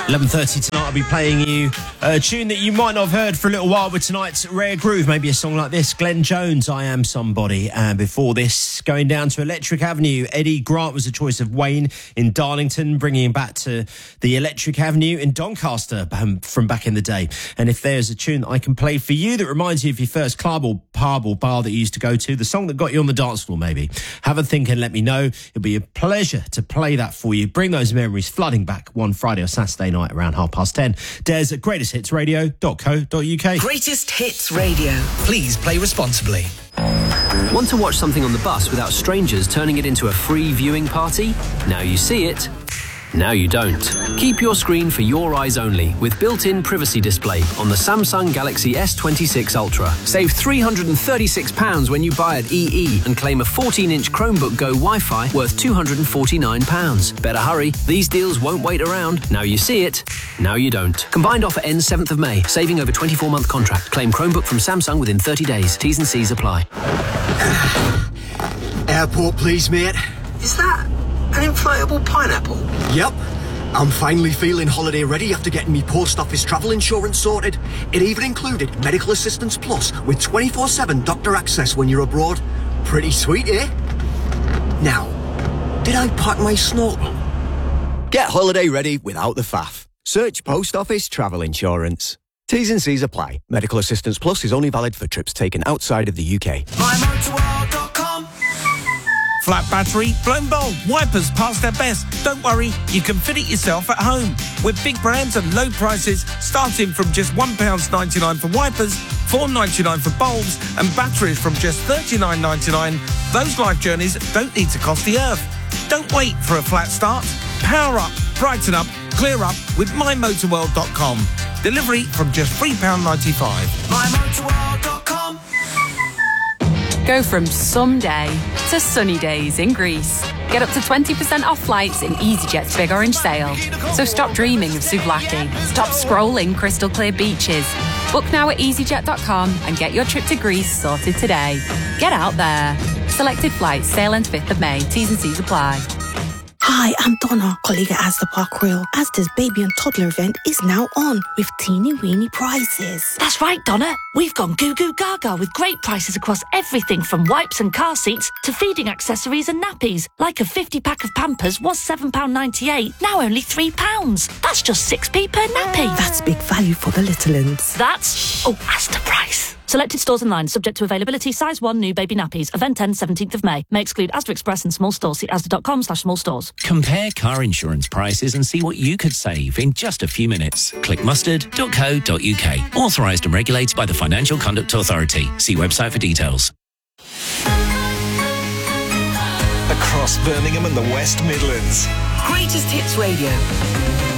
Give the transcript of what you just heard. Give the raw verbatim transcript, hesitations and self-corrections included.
eleven thirty tonight, I'll be playing you a tune that you might not have heard for a little while with tonight's Rare Groove. Maybe a song like this, Glenn Jones, I Am Somebody. And before this, going down to Electric Avenue, Eddie Grant was the choice of Wayne in Darlington, bringing him back to the Electric Avenue in Doncaster um, from back in the day. And if there's a tune that I can play for you that reminds you of your first club or pub or bar that you used to go to, the song that got you on the dance floor maybe, have a think and let me know. It'll be a pleasure to play that for you. Bring those memories flooding back one Friday or Saturday night around half past ten. Des at greatest hits radio dot co dot uk. Greatest Hits Radio. Please play responsibly. Want to watch something on the bus without strangers turning it into a free viewing party? Now you see it. Now you don't. Keep your screen for your eyes only with built-in privacy display on the Samsung Galaxy S twenty-six Ultra. Save three hundred thirty-six pounds when you buy at E E and claim a fourteen inch Chromebook Go Wi-Fi worth two hundred forty-nine pounds. Better hurry. These deals won't wait around. Now you see it. Now you don't. Combined offer ends seventh of May. Saving over twenty-four month contract. Claim Chromebook from Samsung within thirty days. T's and C's apply. Airport, please, mate. Is that an inflatable pineapple? Yep. I'm finally feeling holiday ready after getting me post office travel insurance sorted. It even included Medical Assistance Plus with twenty-four seven doctor access when you're abroad. Pretty sweet, eh? Now, did I pack my snorkel? Get holiday ready without the faff. Search Post Office Travel Insurance. T's and C's apply. Medical Assistance Plus is only valid for trips taken outside of the U K. my motorworld dot com. Flat battery, blown bulb, wipers past their best. Don't worry, you can fit it yourself at home. With big brands and low prices, starting from just one pound ninety-nine for wipers, four pounds ninety-nine for bulbs, and batteries from just thirty-nine ninety-nine. Those life journeys don't need to cost the earth. Don't wait for a flat start. Power up, brighten up, clear up with my motor world dot com. Delivery from just three pounds ninety-five. my motor world dot com. Go from someday to sunny days in Greece. Get up to twenty percent off flights in EasyJet's Big Orange Sale. So stop dreaming of Souvlaki. Stop scrolling crystal clear beaches. Book now at easy jet dot com and get your trip to Greece sorted today. Get out there. Selected flights sail on fifth of May. T's and C's apply. Hi, I'm Donna, colleague at Asda Park Royal. Asda's baby and toddler event is now on with teeny weeny prizes. That's right, Donna. We've gone goo goo gaga with great prices across everything from wipes and car seats to feeding accessories and nappies. Like a fifty pack of Pampers was seven pounds ninety-eight, now only three pounds. That's just six p per nappy. That's big value for the little uns. That's, oh, Asda price. Selected stores online, subject to availability, size one, new baby nappies. Event ends seventeenth of May. May exclude Asda Express and small stores. See asda.com slash small stores. Compare car insurance prices and see what you could save in just a few minutes. Click mustard dot co dot uk. Authorised and regulated by the Financial Conduct Authority. See website for details. Across Birmingham and the West Midlands. Greatest Hits Radio.